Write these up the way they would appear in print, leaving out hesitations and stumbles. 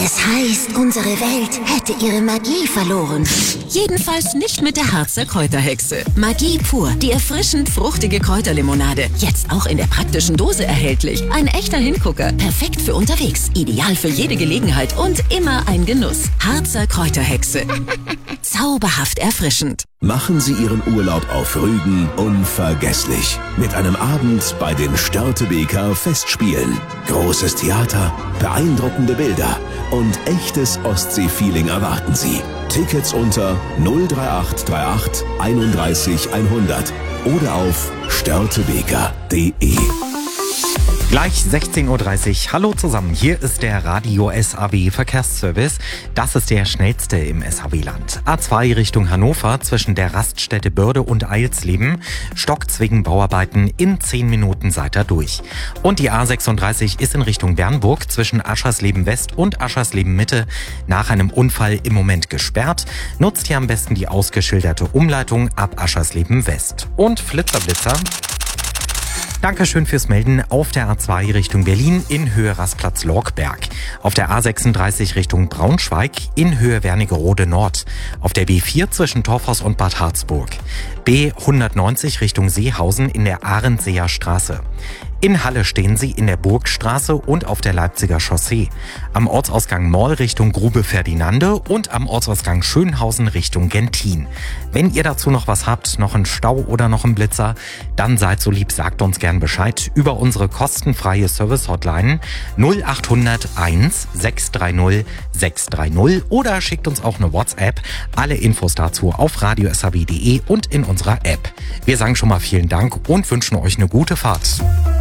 Es heißt, unsere Welt hätte ihre Magie verloren. Jedenfalls nicht mit der Harzer Kräuterhexe. Magie pur, die erfrischend fruchtige Kräuterlimonade. Jetzt auch in der praktischen Dose erhältlich. Ein echter Hingucker, perfekt für unterwegs, ideal für jede Gelegenheit und immer ein Genuss. Harzer Kräuterhexe. Zauberhaft erfrischend. Machen Sie Ihren Urlaub auf Rügen unvergesslich. Mit einem Abend bei den Störtebeker Festspielen. Großes Theater, beeindruckende Bilder und echtes Ostsee-Feeling erwarten Sie. Tickets unter 03838 31 100 oder auf störtebeker.de. Gleich 16.30 Uhr. Hallo zusammen, hier ist der Radio SAW Verkehrsservice. Das ist der schnellste im SAW-Land. A2 Richtung Hannover zwischen der Raststätte Börde und Eilsleben. Stockt's wegen Bauarbeiten, in 10 Minuten seid ihr durch. Und die A36 ist in Richtung Bernburg zwischen Aschersleben West und Aschersleben Mitte nach einem Unfall im Moment gesperrt. Nutzt hier am besten die ausgeschilderte Umleitung ab Aschersleben West. Und Flitzerblitzer. Dankeschön fürs Melden auf der A2 Richtung Berlin in Höhe Rastplatz Lorkberg. Auf der A36 Richtung Braunschweig in Höhe Wernigerode Nord. Auf der B4 zwischen Torfhaus und Bad Harzburg. B190 Richtung Seehausen in der Ahrendseer Straße. In Halle stehen Sie in der Burgstraße und auf der Leipziger Chaussee. Am Ortsausgang Moll Richtung Grube Ferdinande und am Ortsausgang Schönhausen Richtung Gentin. Wenn ihr dazu noch was habt, noch einen Stau oder noch einen Blitzer, dann seid so lieb, sagt uns gern Bescheid über unsere kostenfreie Service-Hotline 0800 1 630 630 oder schickt uns auch eine WhatsApp. Alle Infos dazu auf radiosaw.de und in unserer App. Wir sagen schon mal vielen Dank und wünschen euch eine gute Fahrt.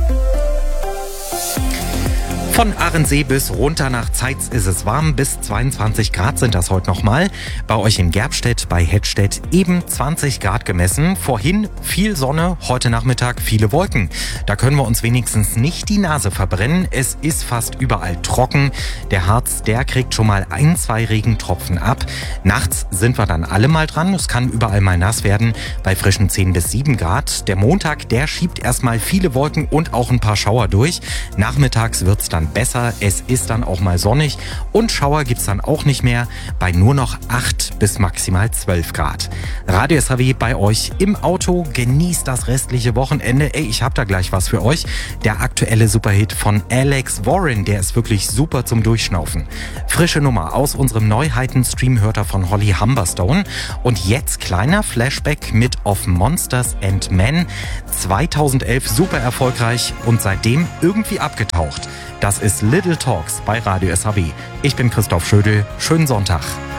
Von Ahrensee bis runter nach Zeitz ist es warm, bis 22 Grad sind das heute nochmal. Bei euch in Gerbstedt, bei Hettstedt eben 20 Grad gemessen. Vorhin viel Sonne, heute Nachmittag viele Wolken. Da können wir uns wenigstens nicht die Nase verbrennen. Es ist fast überall trocken. Der Harz, der kriegt schon mal 1-2 Regentropfen ab. Nachts sind wir dann alle mal dran. Es kann überall mal nass werden bei frischen 10 bis 7 Grad. Der Montag, der schiebt erstmal viele Wolken und auch ein paar Schauer durch. Nachmittags wird's dann besser, es ist dann auch mal sonnig und Schauer gibt's dann auch nicht mehr bei nur noch 8 bis maximal 12 Grad. Radio SAW bei euch im Auto, genießt das restliche Wochenende. Ey, ich hab da gleich was für euch. Der aktuelle Superhit von Alex Warren, der ist wirklich super zum Durchschnaufen. Frische Nummer aus unserem Neuheiten-Stream hört er von Holly Humberstone. Und jetzt kleiner Flashback mit Of Monsters and Men. 2011 super erfolgreich und seitdem irgendwie abgetaucht. Das ist Little Talks bei Radio SAW. Ich bin Christoph Schödel. Schönen Sonntag.